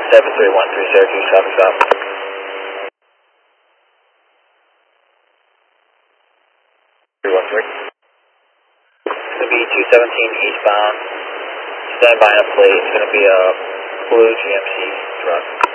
7313 Syracuse, traffic stop. 313. It's going to be 217 eastbound. Stand by on a plate. It's going to be a blue GMC truck.